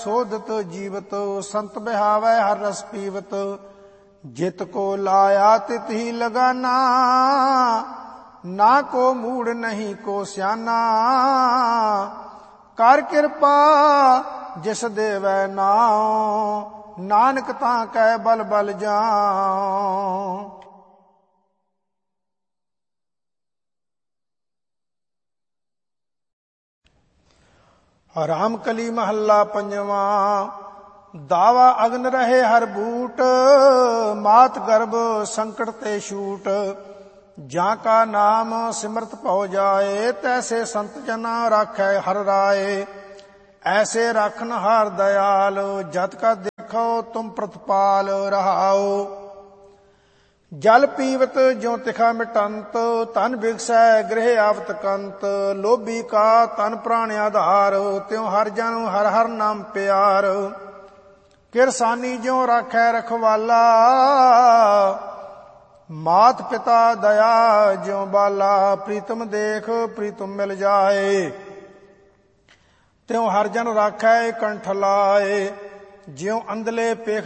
ਸੋਧਤ ਜੀਵਤ ਸੰਤ ਬਿਹਾਵੈ ਹਰ ਰਸ ਪੀਵਤ। ਜਿਤ ਕੋ ਲਾਇਆ ਤਿਤ ਹੀ ਲਗਾਨਾ ਨਾ ਕੋ ਮੂੜ ਨਹੀਂ ਕੋ ਸਿਆਨਾ। ਕਰ ਕਿਰਪਾ ਜਿਸ ਦੇਵੈ ਨਾਉ ਨਾਨਕ ਤਾਂ ਕੈ ਬਲ ਬਲ ਜਾਉ। ਰਾਮ ਕਲੀ ਮਹੱਲਾ ਪੰਜਵਾਂ। ਦਾਵਾ ਅਗਨ ਰਹੇ ਹਰ ਬੂਟ ਮਾਤ ਗਰਭ ਸੰਕਟ ਤੇ ਛੂਟ। ਜਾਂ ਕਾ ਨਾਮ ਸਿਮਰਤ ਭਉ ਜਾਏ ਤੈਸੇ ਸੰਤ ਜਨਾ ਰਾਖੈ ਹਰ ਰਾਏ। ਐਸੇ ਰਾਖਨ ਹਾਰ ਦਇਆਲ ਜਤ ਕਾ ਦੇਖੋ ਤੁਮ ਪ੍ਰਤਪਾਲ ਰਹਾਓ। ਜਲ ਪੀਵਤ ਜਿਉ ਤਿਖਾ ਮਿਟੰਤ ਤਨ ਬਿਗਸੈ ਗ੍ਰਹਿ ਆਵਤ ਕੰਤ। ਲੋਭੀ ਕਾ ਤਨ ਪ੍ਰਾਣ ਆਧਾਰ ਤਿਉ ਹਰ ਜਨ ਹਰ ਹਰ ਨਾਮ ਪਿਆਰ। ਕਿਰਸਾਨੀ ਜਿਉ ਰਾਖੈ ਰਖਵਾਲਾ ਮਾਤ ਪਿਤਾ ਦਇਆ ਜਿਉ ਬਾਲਾ। ਪ੍ਰੀਤਮ ਦੇਖ ਪ੍ਰੀਤਮ ਮਿਲ ਜਾਏ ਤਿਉ ਹਰ ਜਨ ਰਾਖੈ ਕੰਠ ਲਾਏ। ਜਿਉ ਅੰਧਲੇ ਪੇਖ